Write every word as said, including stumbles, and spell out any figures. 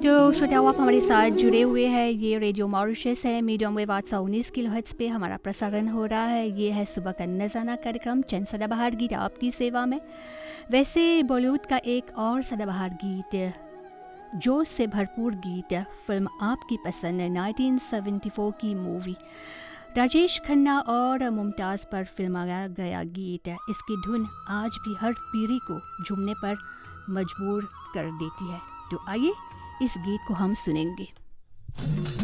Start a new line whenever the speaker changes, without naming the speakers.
तो श्रोताओं, आप हमारे साथ जुड़े हुए हैं। ये रेडियो मॉरिशस है। मीडियम वेव आठ सौ उन्नीस किलोहर्ट्ज़ पे हमारा प्रसारण हो रहा है। ये है सुबह का नजाना कार्यक्रम, चंद सदाबहार गीत आपकी सेवा में। वैसे बॉलीवुड का एक और सदाबहार गीत, जोश से भरपूर गीत, फिल्म आपकी पसंद नाइनटीन सेवेंटी फोर की मूवी राजेश खन्ना और मुमताज़ पर फिल्माया गया गीत। इसकी धुन आज भी हर पीढ़ी को झूमने पर मजबूर कर देती है। तो आइए इस गीत को हम सुनेंगे।